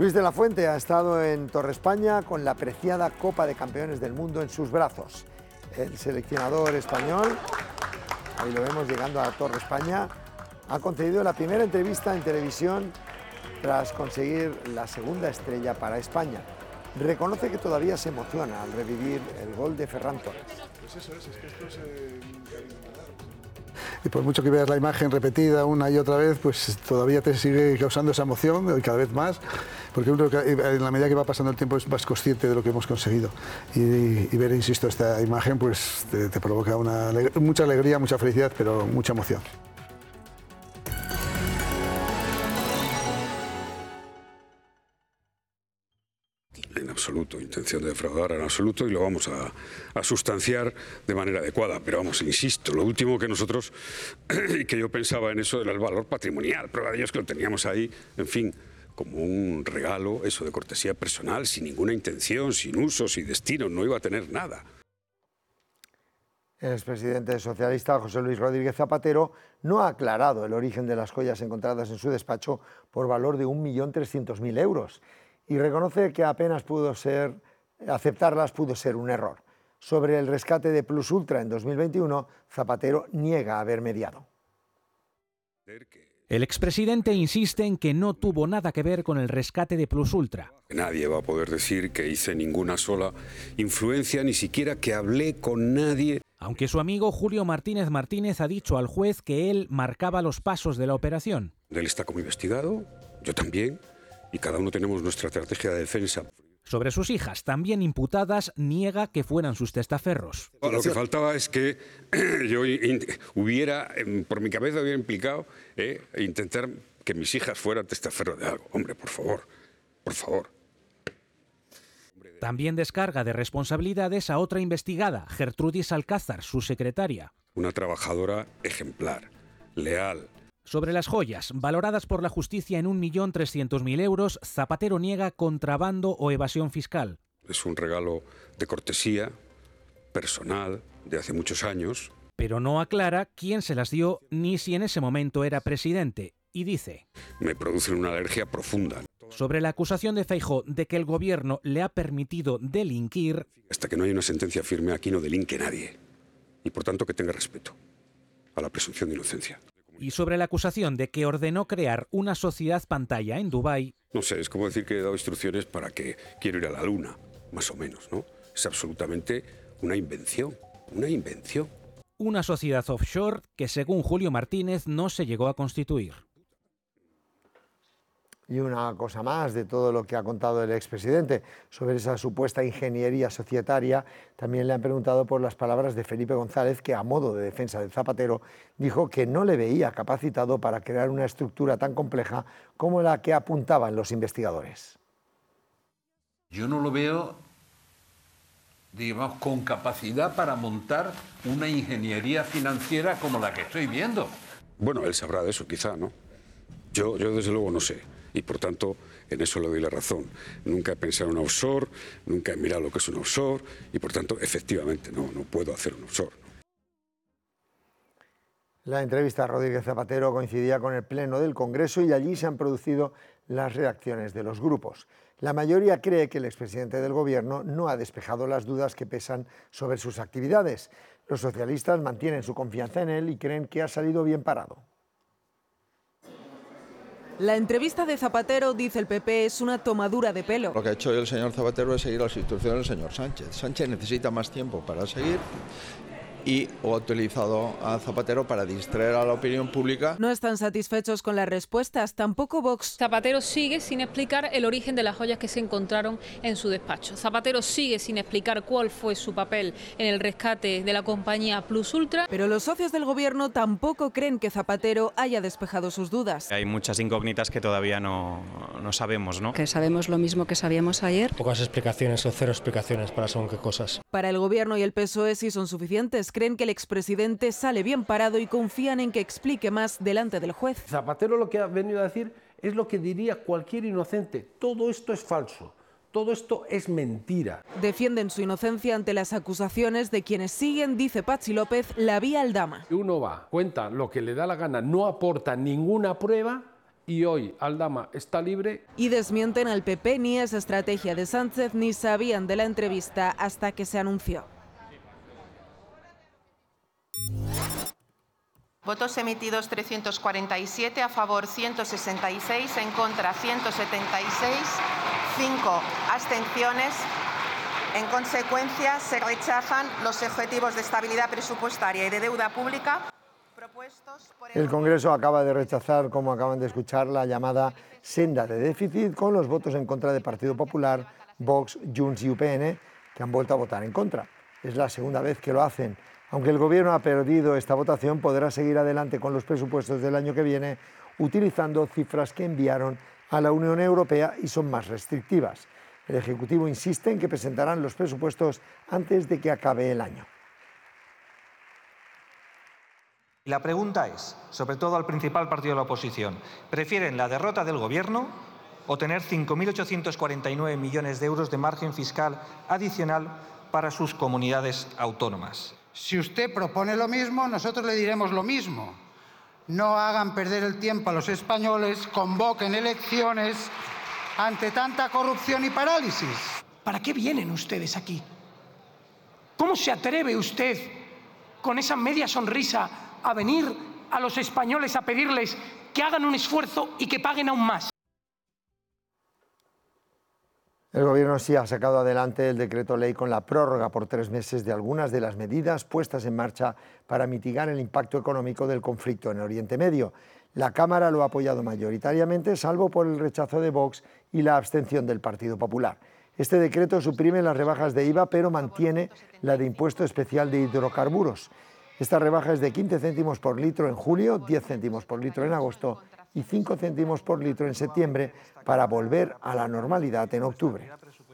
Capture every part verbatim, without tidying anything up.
Luis de la Fuente ha estado en Torre España con la preciada Copa de Campeones del Mundo en sus brazos. El seleccionador español, ahí lo vemos llegando a Torre España, ha concedido la primera entrevista en televisión tras conseguir la segunda estrella para España. Reconoce que todavía se emociona al revivir el gol de Ferran Torres. Pues eso es, es que esto es eh, un cariño. Y por mucho que veas la imagen repetida una y otra vez, pues todavía te sigue causando esa emoción y cada vez más, porque uno en la medida que va pasando el tiempo es más consciente de lo que hemos conseguido. Y, y ver, insisto, esta imagen pues te, te provoca una, mucha alegría, mucha felicidad, pero mucha emoción. En absoluto, intención de defraudar en absoluto, y lo vamos a, a sustanciar de manera adecuada. Pero vamos, insisto, lo último que nosotros, y que yo pensaba en eso, era el valor patrimonial. Prueba de ello es que lo teníamos ahí, en fin, como un regalo, eso de cortesía personal, sin ninguna intención, sin uso, sin destino, no iba a tener nada. El expresidente socialista José Luis Rodríguez Zapatero no ha aclarado el origen de las joyas encontradas en su despacho por valor de un millón trescientos mil euros. Y reconoce que apenas pudo ser, aceptarlas pudo ser un error. Sobre el rescate de Plus Ultra en dos mil veintiuno, Zapatero niega haber mediado. El expresidente insiste en que no tuvo nada que ver con el rescate de Plus Ultra. Nadie va a poder decir que hice ninguna sola influencia, ni siquiera que hablé con nadie. Aunque su amigo Julio Martínez Martínez ha dicho al juez que él marcaba los pasos de la operación. Él está como investigado, yo también. Y cada uno tenemos nuestra estrategia de defensa. Sobre sus hijas, también imputadas, niega que fueran sus testaferros. Lo que faltaba es que yo hubiera, por mi cabeza hubiera implicado eh, intentar que mis hijas fueran testaferros de algo. Hombre, por favor, por favor. También descarga de responsabilidades a otra investigada, Gertrudis Alcázar, su secretaria. Una trabajadora ejemplar, leal. Sobre las joyas, valoradas por la justicia en un millón trescientos mil euros, Zapatero niega contrabando o evasión fiscal. Es un regalo de cortesía, personal, de hace muchos años. Pero no aclara quién se las dio ni si en ese momento era presidente. Y dice: me producen una alergia profunda. Sobre la acusación de Feijóo de que el gobierno le ha permitido delinquir. Hasta que no haya una sentencia firme, aquí no delinque nadie. Y por tanto que tenga respeto a la presunción de inocencia. Y sobre la acusación de que ordenó crear una sociedad pantalla en Dubái. No sé, es como decir que he dado instrucciones para que quiero ir a la luna, más o menos, ¿no? Es absolutamente una invención, una invención. Una sociedad offshore que, según Julio Martínez, no se llegó a constituir. Y una cosa más de todo lo que ha contado el expresidente sobre esa supuesta ingeniería societaria, también le han preguntado por las palabras de Felipe González, que a modo de defensa de Zapatero dijo que no le veía capacitado para crear una estructura tan compleja como la que apuntaban los investigadores. Yo no lo veo, digamos, con capacidad para montar una ingeniería financiera como la que estoy viendo. Bueno, él sabrá de eso quizá, ¿no? Yo, yo desde luego no sé. Y por tanto, en eso le doy la razón. Nunca he pensado en un offshore, nunca he mirado lo que es un offshore y por tanto, efectivamente, no, no puedo hacer un offshore. La entrevista a Rodríguez Zapatero coincidía con el pleno del Congreso y allí se han producido las reacciones de los grupos. La mayoría cree que el expresidente del Gobierno no ha despejado las dudas que pesan sobre sus actividades. Los socialistas mantienen su confianza en él y creen que ha salido bien parado. La entrevista de Zapatero, dice el P P, es una tomadura de pelo. Lo que ha hecho el señor Zapatero es seguir las instrucciones del señor Sánchez. Sánchez necesita más tiempo para seguir y ha utilizado a Zapatero para distraer a la opinión pública. No están satisfechos con las respuestas, tampoco Vox. Zapatero sigue sin explicar el origen de las joyas que se encontraron en su despacho. Zapatero sigue sin explicar cuál fue su papel en el rescate de la compañía Plus Ultra. Pero los socios del gobierno tampoco creen que Zapatero haya despejado sus dudas. Hay muchas incógnitas que todavía no, no sabemos, ¿no? Que sabemos lo mismo que sabíamos ayer. Pocas explicaciones o cero explicaciones para según qué cosas. Para el gobierno y el P S O E sí son suficientes. Creen que el expresidente sale bien parado y confían en que explique más delante del juez. Zapatero lo que ha venido a decir es lo que diría cualquier inocente. Todo esto es falso. Todo esto es mentira. Defienden su inocencia ante las acusaciones de quienes siguen, dice Patxi López, la vía Aldama. Uno va, cuenta lo que le da la gana, no aporta ninguna prueba y hoy Aldama está libre. Y desmienten al P P, ni es estrategia de Sánchez, ni sabían de la entrevista hasta que se anunció. Votos emitidos trescientos cuarenta y siete, a favor ciento sesenta y seis, en contra ciento setenta y seis, cinco abstenciones. En consecuencia, se rechazan los objetivos de estabilidad presupuestaria y de deuda pública propuestos por el... El Congreso acaba de rechazar, como acaban de escuchar, la llamada senda de déficit, con los votos en contra de Partido Popular, Vox, Junts y U P N, que han vuelto a votar en contra. Es la segunda vez que lo hacen. Aunque el Gobierno ha perdido esta votación, podrá seguir adelante con los presupuestos del año que viene, utilizando cifras que enviaron a la Unión Europea y son más restrictivas. El Ejecutivo insiste en que presentarán los presupuestos antes de que acabe el año. La pregunta es, sobre todo al principal partido de la oposición, ¿prefieren la derrota del Gobierno o tener cinco mil ochocientos cuarenta y nueve millones de euros de margen fiscal adicional para sus comunidades autónomas? Si usted propone lo mismo, nosotros le diremos lo mismo. No hagan perder el tiempo a los españoles, convoquen elecciones ante tanta corrupción y parálisis. ¿Para qué vienen ustedes aquí? ¿Cómo se atreve usted, con esa media sonrisa, a venir a los españoles a pedirles que hagan un esfuerzo y que paguen aún más? El Gobierno sí ha sacado adelante el decreto ley con la prórroga por tres meses de algunas de las medidas puestas en marcha para mitigar el impacto económico del conflicto en Oriente Medio. La Cámara lo ha apoyado mayoritariamente, salvo por el rechazo de Vox y la abstención del Partido Popular. Este decreto suprime las rebajas de I V A, pero mantiene la de impuesto especial de hidrocarburos. Esta rebaja es de quince céntimos por litro en julio, diez céntimos por litro en agosto y cinco céntimos por litro en septiembre, para volver a la normalidad en octubre.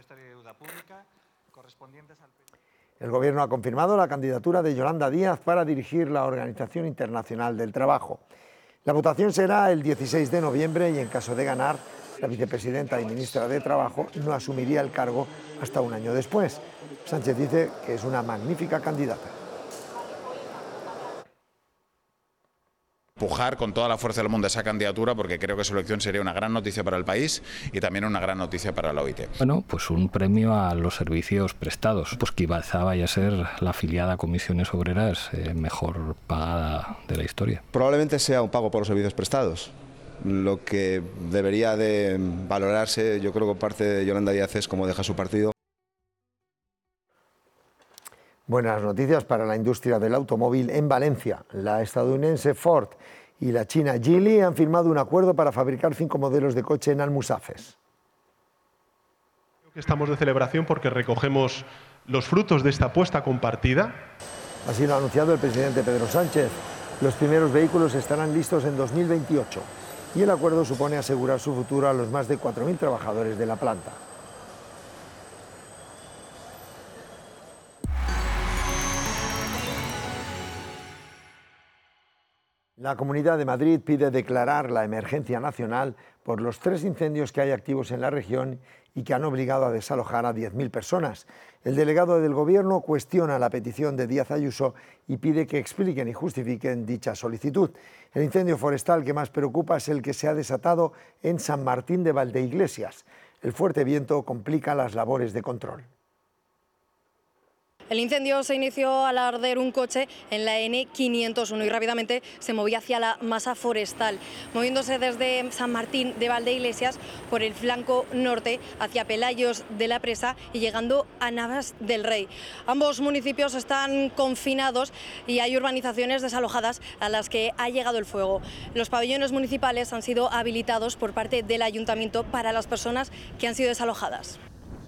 El Gobierno ha confirmado la candidatura de Yolanda Díaz para dirigir la Organización Internacional del Trabajo. La votación será el dieciséis de noviembre y, en caso de ganar, la vicepresidenta y ministra de Trabajo no asumiría el cargo hasta un año después. Sánchez dice que es una magnífica candidata. Empujar con toda la fuerza del mundo esa candidatura, porque creo que su elección sería una gran noticia para el país y también una gran noticia para la O I T. Bueno, pues un premio a los servicios prestados, pues que quizá vaya a ser la afiliada a Comisiones Obreras eh, mejor pagada de la historia. Probablemente sea un pago por los servicios prestados. Lo que debería de valorarse, yo creo que por parte de Yolanda Díaz, es cómo deja su partido. Buenas noticias para la industria del automóvil en Valencia. La estadounidense Ford y la china Geely han firmado un acuerdo para fabricar cinco modelos de coche en Almusafes. Estamos de celebración porque recogemos los frutos de esta apuesta compartida. Así lo ha anunciado el presidente Pedro Sánchez. Los primeros vehículos estarán listos en dos mil veintiocho y el acuerdo supone asegurar su futuro a los más de cuatro mil trabajadores de la planta. La Comunidad de Madrid pide declarar la emergencia nacional por los tres incendios que hay activos en la región y que han obligado a desalojar a diez mil personas. El delegado del Gobierno cuestiona la petición de Díaz Ayuso y pide que expliquen y justifiquen dicha solicitud. El incendio forestal que más preocupa es el que se ha desatado en San Martín de Valdeiglesias. El fuerte viento complica las labores de control. El incendio se inició al arder un coche en la N quinientos uno y rápidamente se movía hacia la masa forestal, moviéndose desde San Martín de Valdeiglesias por el flanco norte hacia Pelayos de la Presa y llegando a Navas del Rey. Ambos municipios están confinados y hay urbanizaciones desalojadas a las que ha llegado el fuego. Los pabellones municipales han sido habilitados por parte del ayuntamiento para las personas que han sido desalojadas.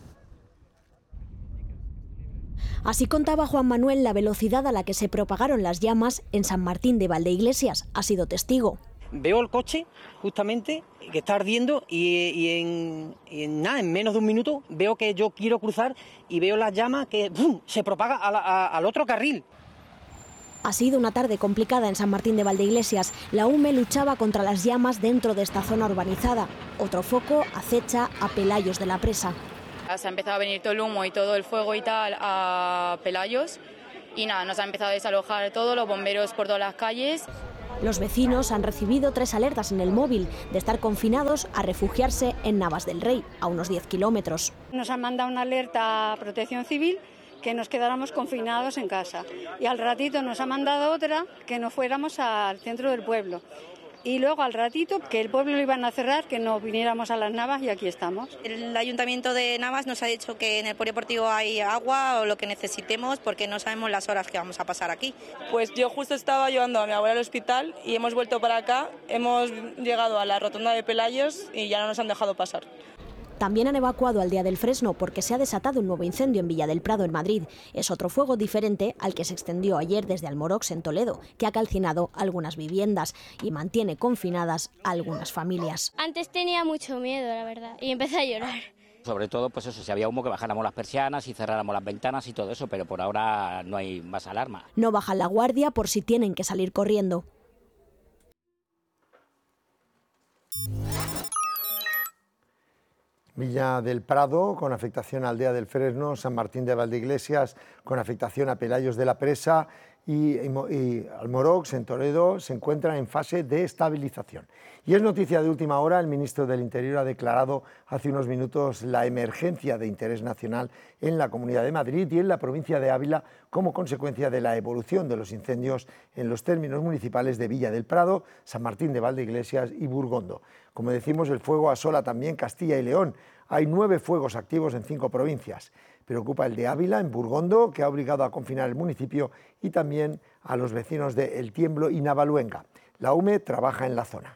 Así contaba Juan Manuel la velocidad a la que se propagaron las llamas en San Martín de Valdeiglesias. Ha sido testigo. Veo el coche justamente que está ardiendo y, y, en, y en nada, en menos de un minuto veo que yo quiero cruzar y veo las llamas que ¡bum!, se propaga a la, a, al otro carril. Ha sido una tarde complicada en San Martín de Valdeiglesias. La U M E luchaba contra las llamas dentro de esta zona urbanizada. Otro foco acecha a Pelayos de la Presa. Se ha empezado a venir todo el humo y todo el fuego y tal a Pelayos y nada, nos ha empezado a desalojar todo, los bomberos por todas las calles. Los vecinos han recibido tres alertas en el móvil de estar confinados a refugiarse en Navas del Rey, a unos diez kilómetros. Nos han mandado una alerta a Protección Civil que nos quedáramos confinados en casa y al ratito nos ha mandado otra que nos fuéramos al centro del pueblo. Y luego al ratito que el pueblo lo iban a cerrar, que no viniéramos a las Navas y aquí estamos. El Ayuntamiento de Navas nos ha dicho que en el polideportivo hay agua o lo que necesitemos porque no sabemos las horas que vamos a pasar aquí. Pues yo justo estaba llevando a mi abuela al hospital y hemos vuelto para acá, hemos llegado a la rotonda de Pelayos y ya no nos han dejado pasar. También han evacuado Aldea del Fresno porque se ha desatado un nuevo incendio en Villa del Prado, en Madrid. Es otro fuego diferente al que se extendió ayer desde Almorox, en Toledo, que ha calcinado algunas viviendas y mantiene confinadas a algunas familias. Antes tenía mucho miedo, la verdad, y empecé a llorar. Sobre todo, pues eso, si había humo, que bajáramos las persianas y cerráramos las ventanas y todo eso, pero por ahora no hay más alarma. No bajan la guardia por si tienen que salir corriendo. Villa del Prado, con afectación a Aldea del Fresno, San Martín de Valdeiglesias, con afectación a Pelayos de la Presa y, y, y Almorox, en Toledo, se encuentran en fase de estabilización. Y es noticia de última hora, el ministro del Interior ha declarado hace unos minutos la emergencia de interés nacional en la Comunidad de Madrid y en la provincia de Ávila como consecuencia de la evolución de los incendios en los términos municipales de Villa del Prado, San Martín de Valdeiglesias y Burgondo. Como decimos, el fuego asola también Castilla y León. Hay nueve fuegos activos en cinco provincias. Preocupa el de Ávila, en Burgondo, que ha obligado a confinar el municipio, y también a los vecinos de El Tiemblo y Navaluenga. La U M E trabaja en la zona.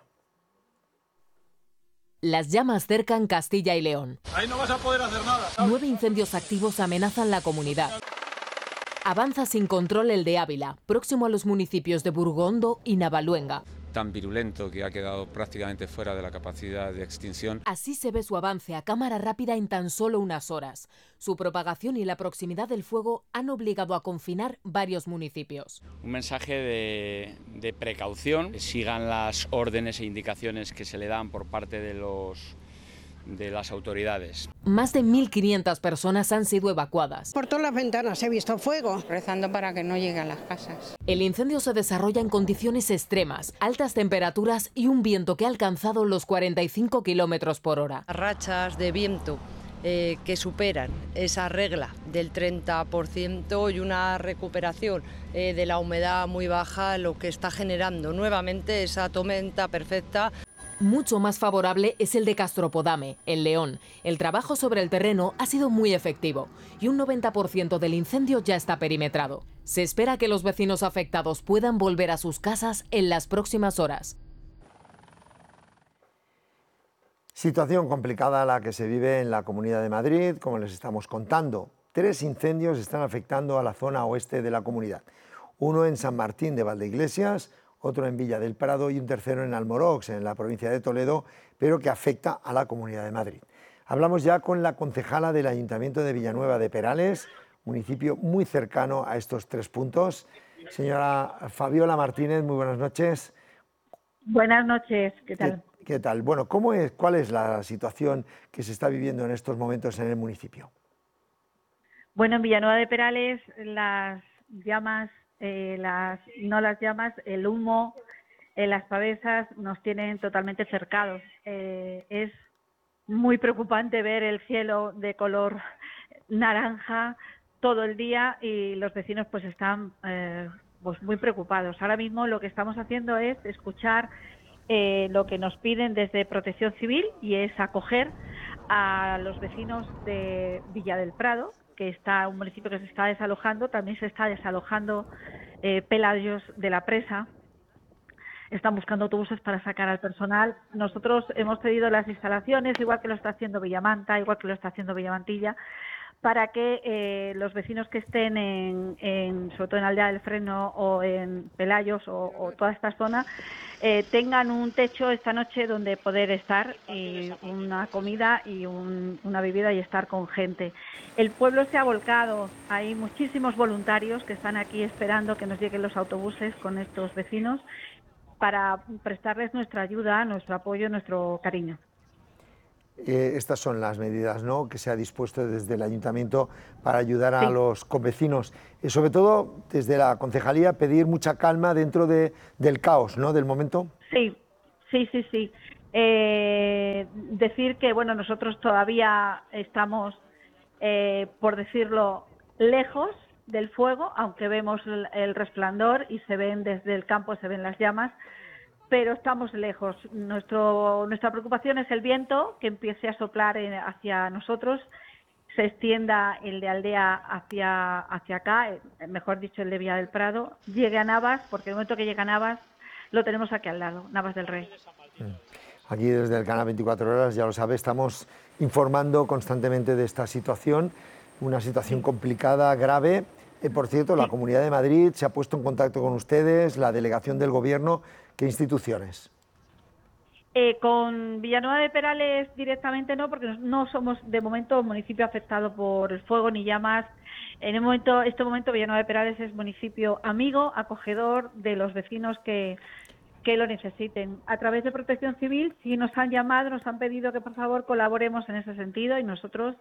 Las llamas cercan Castilla y León. Ahí no vas a poder hacer nada. Nueve incendios activos amenazan la comunidad. Avanza sin control el de Ávila, próximo a los municipios de Burgondo y Navaluenga. Tan virulento que ha quedado prácticamente fuera de la capacidad de extinción. Así se ve su avance a cámara rápida en tan solo unas horas. Su propagación y la proximidad del fuego han obligado a confinar varios municipios. Un mensaje de, de precaución, que sigan las órdenes e indicaciones que se le dan por parte de los de las autoridades. Más de mil quinientas personas han sido evacuadas. Por todas las ventanas he visto fuego. Rezando para que no llegue a las casas. El incendio se desarrolla en condiciones extremas, altas temperaturas y un viento que ha alcanzado los cuarenta y cinco kilómetros por hora. Rachas de viento eh, que superan esa regla del treinta por ciento y una recuperación eh, de la humedad muy baja, lo que está generando nuevamente esa tormenta perfecta. Mucho más favorable es el de Castropodame, en León. El trabajo sobre el terreno ha sido muy efectivo y un noventa por ciento del incendio ya está perimetrado. Se espera que los vecinos afectados puedan volver a sus casas en las próximas horas. Situación complicada la que se vive en la Comunidad de Madrid, como les estamos contando. Tres incendios están afectando a la zona oeste de la comunidad. Uno en San Martín de Valdeiglesias, otro en Villa del Prado y un tercero en Almorox, en la provincia de Toledo, pero que afecta a la Comunidad de Madrid. Hablamos ya con la concejala del Ayuntamiento de Villanueva de Perales, municipio muy cercano a estos tres puntos. Señora Fabiola Martínez, muy buenas noches. Buenas noches, ¿qué tal? ¿Qué, qué tal? Bueno, ¿cómo es, ¿cuál es la situación que se está viviendo en estos momentos en el municipio? Bueno, en Villanueva de Perales las llamas... Eh, las, no las llamas, el humo, eh, las pavesas nos tienen totalmente cercados. Eh, es muy preocupante ver el cielo de color naranja todo el día y los vecinos pues están eh, pues muy preocupados. Ahora mismo lo que estamos haciendo es escuchar eh, lo que nos piden desde Protección Civil y es acoger a los vecinos de Villa del Prado, que está un municipio que se está desalojando, también se está desalojando eh, Pelayos de la Presa. Están buscando autobuses para sacar al personal. Nosotros hemos cedido las instalaciones, igual que lo está haciendo Villamanta, igual que lo está haciendo Villamantilla, para que eh, los vecinos que estén en, en, sobre todo en Aldea del Fresno o en Pelayos o, o toda esta zona, eh, tengan un techo esta noche donde poder estar, y una comida y un, una bebida y estar con gente. El pueblo se ha volcado, hay muchísimos voluntarios que están aquí esperando que nos lleguen los autobuses con estos vecinos para prestarles nuestra ayuda, nuestro apoyo, nuestro cariño. Eh, estas son las medidas, ¿no?, que se ha dispuesto desde el Ayuntamiento para ayudar a Sí. los convecinos. Y sobre todo, desde la concejalía, pedir mucha calma dentro de, del caos, ¿no?, del momento. Sí, sí, sí, sí. Eh, decir que, bueno, nosotros todavía estamos, eh, por decirlo, lejos del fuego, aunque vemos el, el resplandor y se ven desde el campo, se ven las llamas, pero estamos lejos. Nuestro, nuestra preocupación es el viento, que empiece a soplar en, hacia nosotros, se extienda el de Aldea hacia, hacia acá, eh, mejor dicho, el de Villa del Prado, llegue a Navas, porque el momento que llega a Navas lo tenemos aquí al lado, Navas del Rey. Aquí desde el canal veinticuatro horas, ya lo sabe, estamos informando constantemente de esta situación, una situación complicada, grave. Eh, por cierto, la Comunidad de Madrid se ha puesto en contacto con ustedes, la delegación del Gobierno. ¿Qué instituciones? Eh, con Villanueva de Perales directamente no, porque no somos de momento municipio afectado por el fuego ni llamas. En el momento, este momento Villanueva de Perales es municipio amigo, acogedor de los vecinos que, que lo necesiten. A través de Protección Civil sí nos han llamado, nos han pedido que por favor colaboremos en ese sentido y nosotros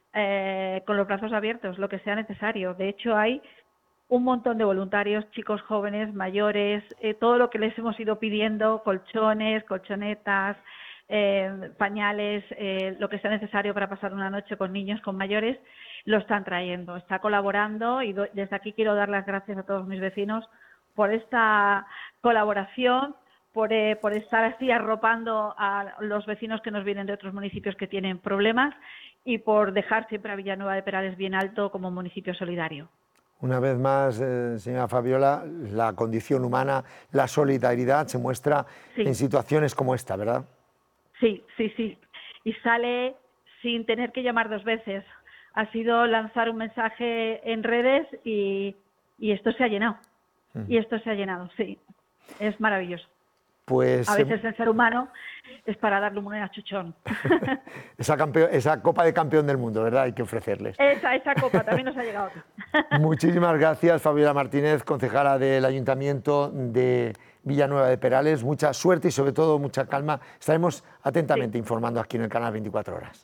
eh, con los brazos abiertos, lo que sea necesario. De hecho hay un montón de voluntarios, chicos jóvenes, mayores, eh, todo lo que les hemos ido pidiendo, colchones, colchonetas, eh, pañales, eh, lo que sea necesario para pasar una noche con niños, con mayores, lo están trayendo, está colaborando y do, desde aquí quiero dar las gracias a todos mis vecinos por esta colaboración, por, eh, por estar así arropando a los vecinos que nos vienen de otros municipios que tienen problemas y por dejar siempre a Villanueva de Perales bien alto como municipio solidario. Una vez más, eh, señora Fabiola, la condición humana, la solidaridad se muestra sí. en situaciones como esta, ¿verdad? Sí, sí, sí. Y sale sin tener que llamar dos veces. Ha sido lanzar un mensaje en redes y, y esto se ha llenado. Uh-huh. Y esto se ha llenado, sí. Es maravilloso. Pues, a veces el ser humano es para darle un buen achuchón. esa, campeón, esa copa de campeón del mundo, ¿verdad? Hay que ofrecerles. Esa, esa copa también nos ha llegado. Muchísimas gracias, Fabiola Martínez, concejala del Ayuntamiento de Villanueva de Perales. Mucha suerte y sobre todo mucha calma. Estaremos atentamente sí. informando aquí en el canal veinticuatro horas.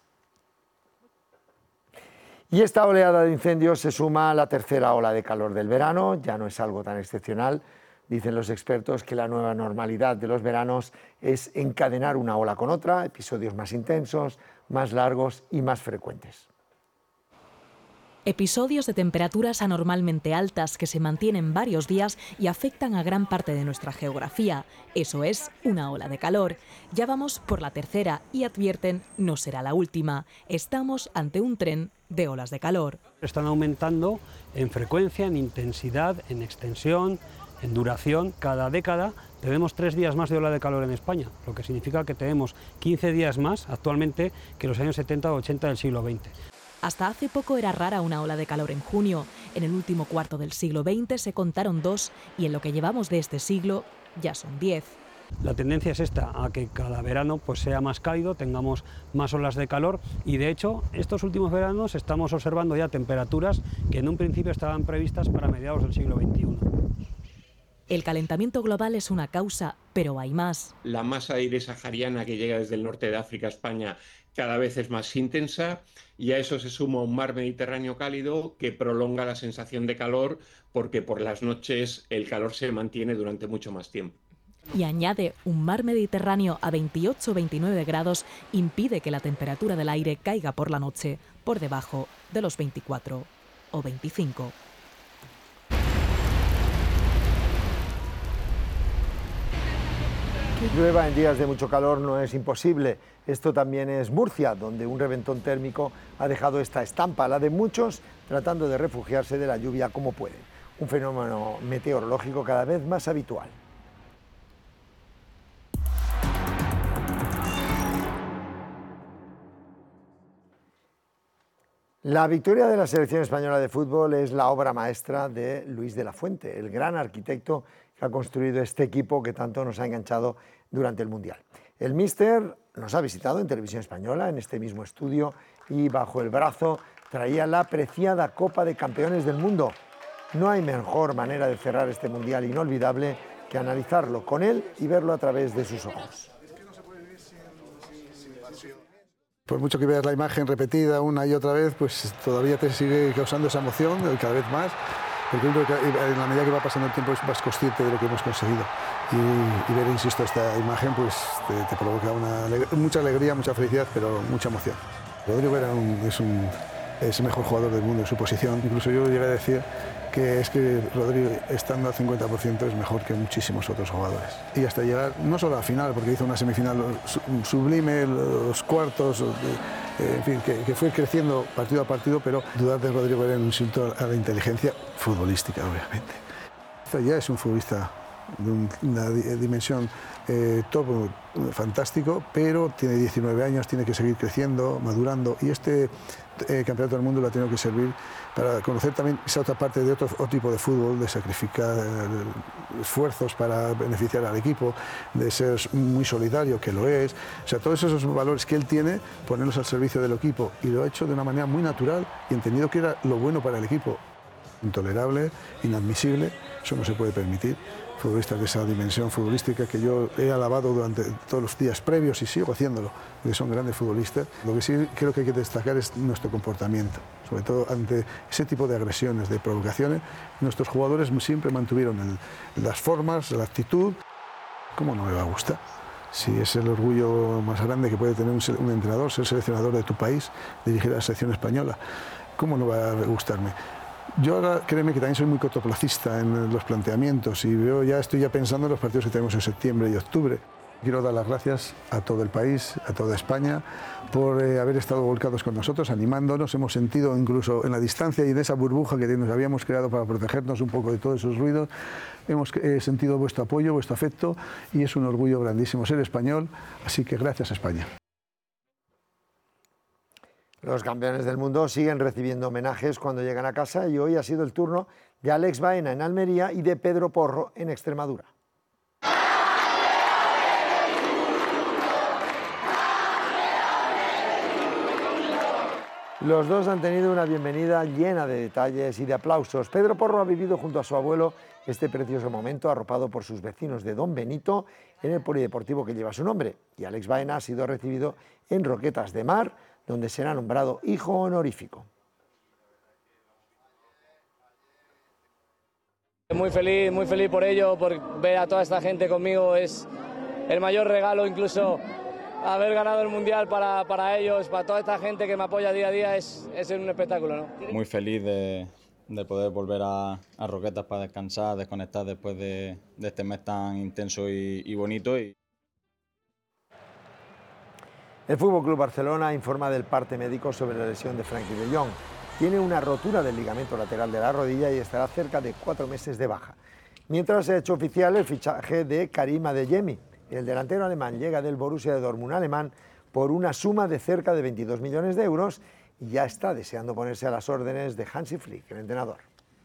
Y esta oleada de incendios se suma a la tercera ola de calor del verano. Ya no es algo tan excepcional. Dicen los expertos que la nueva normalidad de los veranos es encadenar una ola con otra, episodios más intensos, más largos y más frecuentes. Episodios de temperaturas anormalmente altas que se mantienen varios días y afectan a gran parte de nuestra geografía. Eso es una ola de calor. Ya vamos por la tercera y advierten, no será la última. Estamos ante un tren de olas de calor. Están aumentando en frecuencia, en intensidad, en extensión, en duración. Cada década tenemos tres días más de ola de calor en España, lo que significa que tenemos quince días más actualmente que los años setenta o ochenta del siglo veinte. Hasta hace poco era rara una ola de calor en junio. En el último cuarto del siglo veinte se contaron dos y en lo que llevamos de este siglo ya son diez. La tendencia es esta, a que cada verano pues, sea más cálido, tengamos más olas de calor y de hecho estos últimos veranos estamos observando ya temperaturas que en un principio estaban previstas para mediados del siglo veintiuno. El calentamiento global es una causa, pero hay más. La masa de aire sahariana que llega desde el norte de África a España cada vez es más intensa y a eso se suma un mar Mediterráneo cálido que prolonga la sensación de calor porque por las noches el calor se mantiene durante mucho más tiempo. Y añade, un mar Mediterráneo a veintiocho o veintinueve grados impide que la temperatura del aire caiga por la noche por debajo de los veinticuatro o veinticinco. Que llueva en días de mucho calor no es imposible. Esto también es Murcia, donde un reventón térmico ha dejado esta estampa, la de muchos tratando de refugiarse de la lluvia como pueden. Un fenómeno meteorológico cada vez más habitual. La victoria de la selección española de fútbol es la obra maestra de Luis de la Fuente, el gran arquitecto que ha construido este equipo que tanto nos ha enganchado durante el Mundial. El míster nos ha visitado en Televisión Española, en este mismo estudio, y bajo el brazo traía la preciada Copa de Campeones del Mundo. No hay mejor manera de cerrar este Mundial inolvidable que analizarlo con él y verlo a través de sus ojos. Por mucho que veas la imagen repetida una y otra vez, pues todavía te sigue causando esa emoción, cada vez más, porque en la medida que va pasando el tiempo es más consciente de lo que hemos conseguido. Y, y ver, insisto, esta imagen pues te, te provoca una, mucha alegría, mucha felicidad, pero mucha emoción. Rodrigo era un, es, un, es el mejor jugador del mundo en su posición. Incluso yo llegué a decir que es que Rodrigo, estando al cincuenta por ciento, es mejor que muchísimos otros jugadores. Y hasta llegar, no solo a la final, porque hizo una semifinal sublime, los cuartos, en fin, que, que fue creciendo partido a partido, pero dudar de Rodrigo era un insulto a la inteligencia futbolística, obviamente. Ya es un futbolista de una dimensión eh, top, fantástico, pero tiene diecinueve años, tiene que seguir creciendo, madurando, y este eh, campeonato del mundo lo ha tenido que servir para conocer también esa otra parte de otro, otro tipo de fútbol, de sacrificar eh, esfuerzos para beneficiar al equipo, de ser muy solidario, que lo es, o sea, todos esos valores que él tiene, ponerlos al servicio del equipo, y lo ha hecho de una manera muy natural y entendido que era lo bueno para el equipo. Intolerable, inadmisible, eso no se puede permitir. Futbolistas de esa dimensión futbolística que yo he alabado durante todos los días previos y sigo haciéndolo, porque son grandes futbolistas. Lo que sí creo que hay que destacar es nuestro comportamiento, sobre todo ante ese tipo de agresiones, de provocaciones. Nuestros jugadores siempre mantuvieron el, las formas, la actitud. ¿Cómo no me va a gustar? Si es el orgullo más grande que puede tener un, un entrenador, ser seleccionador de tu país, dirigir a la selección española, ¿cómo no va a gustarme? Yo ahora, créeme que también soy muy cortoplacista en los planteamientos y veo, ya estoy ya pensando en los partidos que tenemos en septiembre y octubre. Quiero dar las gracias a todo el país, a toda España, por eh, haber estado volcados con nosotros, animándonos. Hemos sentido incluso en la distancia y en esa burbuja que nos habíamos creado para protegernos un poco de todos esos ruidos, hemos eh, sentido vuestro apoyo, vuestro afecto, y es un orgullo grandísimo ser español, así que gracias a España. Los campeones del mundo siguen recibiendo homenajes cuando llegan a casa y hoy ha sido el turno de Alex Baena en Almería y de Pedro Porro en Extremadura. Los dos han tenido una bienvenida llena de detalles y de aplausos. Pedro Porro ha vivido junto a su abuelo este precioso momento, arropado por sus vecinos de Don Benito, en el polideportivo que lleva su nombre. Y Alex Baena ha sido recibido en Roquetas de Mar, donde será nombrado hijo honorífico. Muy feliz, muy feliz por ello, por ver a toda esta gente conmigo. Es el mayor regalo, incluso haber ganado el Mundial para, para ellos, para toda esta gente que me apoya día a día, es, es un espectáculo, ¿no? Muy feliz de, de poder volver a, a Roquetas para descansar, desconectar después de, de este mes tan intenso y, y bonito. Y... El F C Barcelona informa del parte médico sobre la lesión de Frenkie de Jong. Tiene una rotura del ligamento lateral de la rodilla y estará cerca de cuatro meses de baja. Mientras se ha hecho oficial el fichaje de Karim Adeyemi. El delantero alemán llega del Borussia de Dortmund alemán por una suma de cerca de veintidós millones de euros y ya está deseando ponerse a las órdenes de Hansi Flick, el entrenador.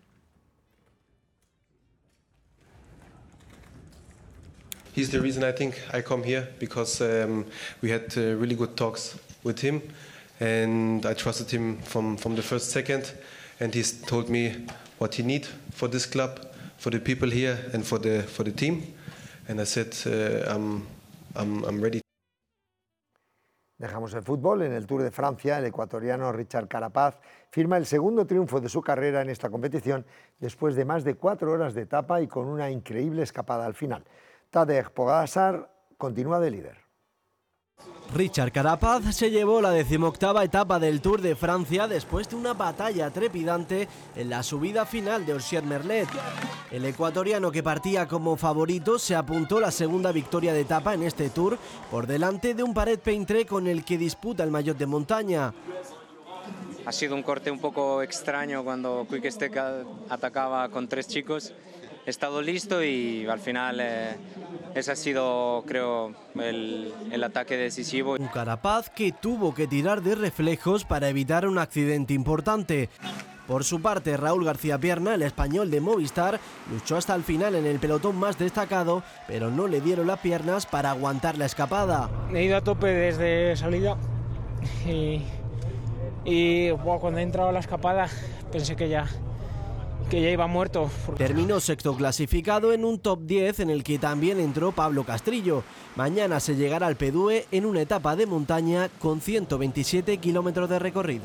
He's the reason I think I come here, because um, we had uh, really good talks with him, and I trusted him from, from the first second, and he's told me what he needs for this club, for the people here, and for the for the team, and I said uh, I'm, I'm, I'm ready. Dejamos el fútbol. En el Tour de Francia, el ecuatoriano Richard Carapaz firma el segundo triunfo de su carrera en esta competición después de más de cuatro horas de etapa y con una increíble escapada al final. Tadej Pogačar continúa de líder. Richard Carapaz se llevó la decimoctava etapa del Tour de Francia después de una batalla trepidante en la subida final de Orsières-Merlet. El ecuatoriano, que partía como favorito, se apuntó la segunda victoria de etapa en este Tour por delante de un Paret-Peintré con el que disputa el maillot de montaña. Ha sido un corte un poco extraño cuando Quick Step atacaba con tres chicos. He estado listo y al final eh, ese ha sido, creo, el, el ataque decisivo. Un Carapaz que tuvo que tirar de reflejos para evitar un accidente importante. Por su parte, Raúl García Pierna, el español de Movistar, luchó hasta el final en el pelotón más destacado, pero no le dieron las piernas para aguantar la escapada. He ido a tope desde salida y, y wow, cuando he entrado a la escapada pensé que ya... que ya iba muerto. Terminó sexto clasificado en un top diez en el que también entró Pablo Castrillo. Mañana se llegará al Pedúe en una etapa de montaña con ciento veintisiete kilómetros de recorrido.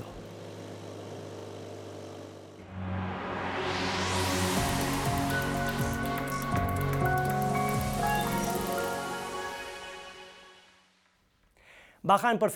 Bajan por fin